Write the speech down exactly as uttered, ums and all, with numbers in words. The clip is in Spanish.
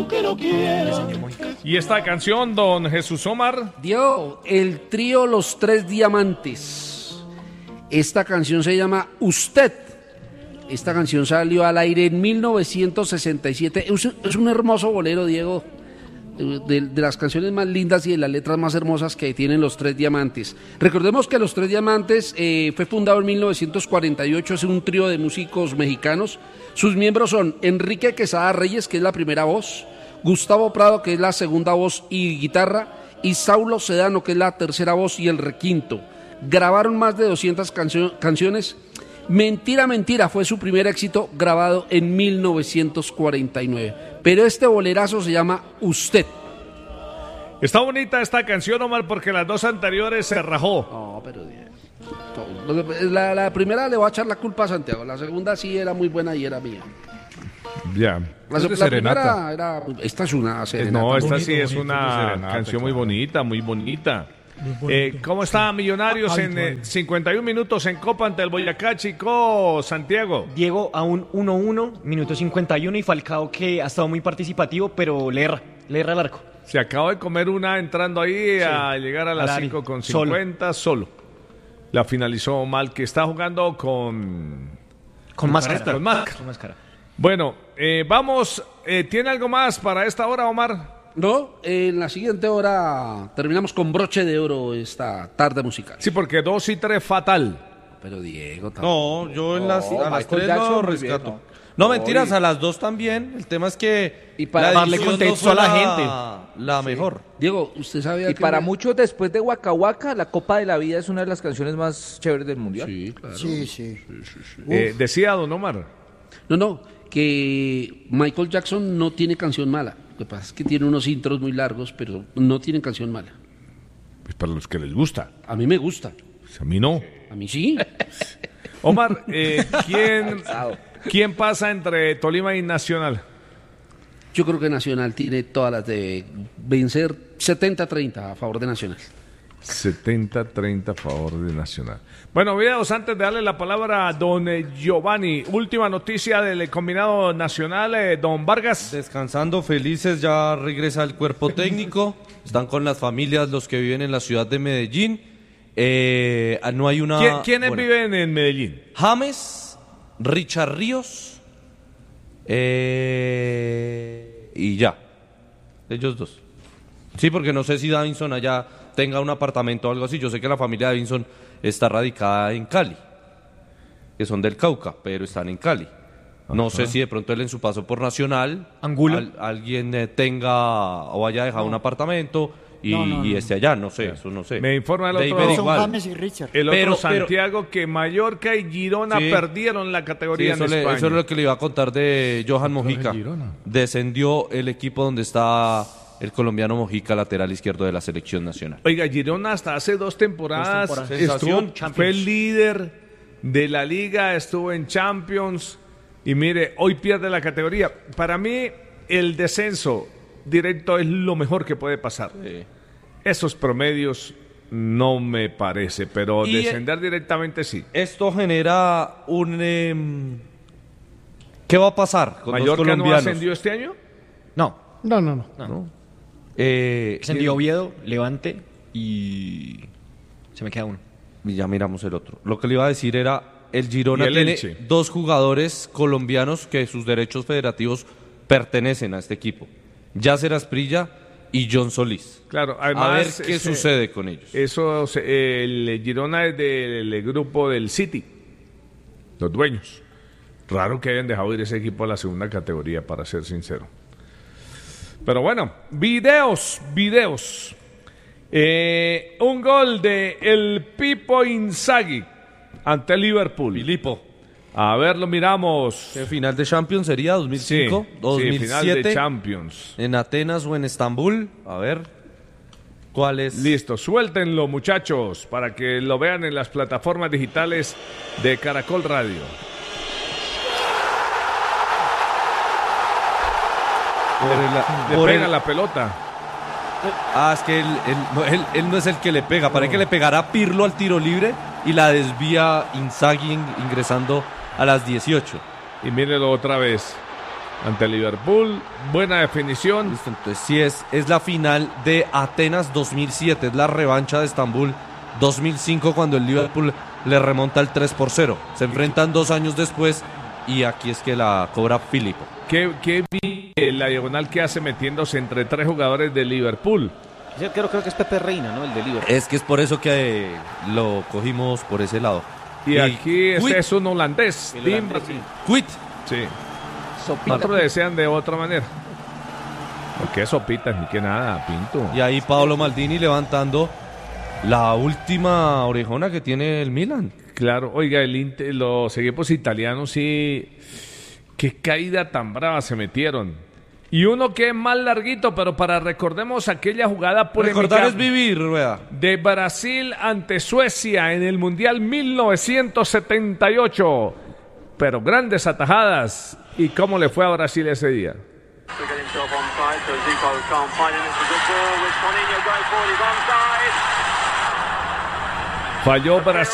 Y esta canción, don Jesús Omar. Dio el trío Los Tres Diamantes. Esta canción se llama Usted. Esta canción salió al aire en mil novecientos sesenta y siete. Es, es un hermoso bolero, Diego. De, de las canciones más lindas y de las letras más hermosas que tienen Los Tres Diamantes. Recordemos que Los Tres Diamantes eh, fue fundado en mil novecientos cuarenta y ocho, es un trío de músicos mexicanos. Sus miembros son Enrique Quesada Reyes, que es la primera voz, Gustavo Prado, que es la segunda voz y guitarra, y Saulo Sedano, que es la tercera voz y el requinto. Grabaron más de doscientas cancio- canciones. Mentira, mentira, fue su primer éxito, grabado en mil novecientos cuarenta y nueve. Pero este bolerazo se llama Usted. Está bonita esta canción, Omar, porque las dos anteriores se rajó. No, pero la, la primera le voy a echar la culpa a Santiago. La segunda sí era muy buena y era mía. Ya. La, la primera era... Esta es una serenata. No, esta bonito, sí es bonito, una serenata, canción claro. muy bonita, muy bonita. Muy Eh, ¿Cómo está Millonarios en eh, cincuenta y un minutos en Copa ante el Boyacá Chico, Santiago? Diego a un uno uno, minuto cincuenta y uno, y Falcao, que ha estado muy participativo, pero le erra, le erra el arco. Se acaba de comer una entrando ahí sí. a llegar a las Al área. cinco con cincuenta solo. solo. La finalizó mal, que está jugando con... Con máscara. Con máscara. Con máscara. Bueno, eh, vamos, eh, ¿tiene algo más para esta hora, Omar? No, en la siguiente hora terminamos con broche de oro esta tarde musical. Sí, porque dos y tres fatal. Pero Diego... No, yo en las, No, a las Michael tres Jackson, lo muy bien, rescato. no. No, mentiras, No, y- a las dos también. El tema es que Y para la darle edición contexto no a la fue gente. La mejor. Diego, ¿usted sabía Y que... para muchos, después de Waka Waka, la Copa de la Vida es una de las canciones más chéveres del mundial. Sí, claro. Sí, sí. Eh, decía don Omar. No, no, que Michael Jackson no tiene canción mala. Lo que pasa es que tiene unos intros muy largos, pero no tiene canción mala. Pues para los que les gusta. A mí me gusta. Pues a mí no. A mí sí. Omar, eh, ¿quién, ¿quién pasa entre Tolima y Nacional? Yo creo que Nacional tiene todas las de vencer setenta treinta a favor de Nacional. setenta treinta a favor de Nacional. Bueno, videos, antes de darle la palabra a don eh, Giovanni. Última noticia del combinado nacional, eh, don Vargas. Descansando felices, ya regresa el cuerpo técnico. Están con las familias los que viven en la ciudad de Medellín. Eh, no hay una... ¿Quién- ¿Quiénes bueno, viven en Medellín? James, Richard Ríos eh, y ya. Ellos dos. Sí, porque no sé si Davinson allá tenga un apartamento o algo así. Yo sé que la familia de Davinson está radicada en Cali, que son del Cauca, pero están en Cali. No sé si de pronto él en su paso por Nacional, Angulo. al- alguien eh, tenga o haya dejado un apartamento y, No, no, y no. esté allá, no sé, eso no sé. Me informa el David otro, Son igual. James y Richard. el otro Pero- pero- Santiago, que Mallorca y Girona Sí. perdieron la Sí, categoría eso, en le- España. eso es lo que le iba a contar de Johan Mojica. Girona. Descendió el equipo donde está el colombiano Mojica, lateral izquierdo de la selección nacional. Oiga, Girona hasta hace dos temporadas, Dos temporadas. estuvo- Sensación, Champions. fue el líder de la liga, estuvo en Champions y mire, hoy pierde la categoría. Para mí, el descenso directo es lo mejor que puede pasar. Esos promedios no me parece, pero Y, descender directamente sí. Esto genera un... em, ¿Qué va a pasar con los ¿Mallorca no colombianos? ascendió este año? No, No, no, no. Eh, ascendió Oviedo, Levante y se me queda uno. Y ya miramos el otro. Lo que le iba a decir era, el Girona Y el tiene Elche. dos jugadores colombianos que sus derechos federativos pertenecen a este equipo. Yasser Asprilla y John Solís. Claro, A ver además... qué ese- sucede con ellos. Eso, se- el Girona es del grupo del City, los dueños. Raro que hayan dejado ir ese equipo a la segunda categoría, para ser sincero. Pero bueno, videos, videos. Eh, un gol de el Pipo Inzaghi ante Liverpool. Filipo, A ver, lo miramos. ¿qué final de Champions sería? ¿dos mil cinco? Sí, ¿dos mil sí, final siete? de Champions. ¿En Atenas o en Estambul? A ver, ¿cuál es? Listo, suéltenlo, muchachos, para que lo vean en las plataformas digitales de Caracol Radio. Por el- Le por pega el- la pelota. Ah, es que él, él no, él- él no es el que le pega. Parece que le pegará Pirlo al tiro libre y la desvía Inzaghi in- ingresando a las dieciocho. Y mírenlo otra vez. ante Liverpool, buena definición. Listo, entonces sí es, es la final de Atenas dos mil siete, es la revancha de Estambul dos mil cinco cuando el Liverpool le remonta el tres por cero. Se enfrentan dos años después y aquí es que la cobra Filipo. ¿Qué, qué vi en la diagonal que hace metiéndose entre tres jugadores de Liverpool? Yo creo, creo que es Pepe Reina, ¿no? El de Liverpool. Es que es por eso que eh, lo cogimos por ese lado. Y, y aquí este Quit. es un holandés, El Tim. holandés, sí. Quit. Sí. Sopita. Otros desean de otra manera. ¿Por qué sopitas ni que nada, Pinto? Y ahí Paolo Maldini levantando la última orejona que tiene el Milan. Claro, oiga, el Inter, los equipos italianos sí, qué caída tan brava se metieron. Y uno que es más larguito, pero para recordemos aquella jugada polémica Recordar es vivir, Rueda. de Brasil ante Suecia en el Mundial mil novecientos setenta y ocho. Pero grandes atajadas. ¿Y cómo le fue a Brasil ese día? Falló Brasil.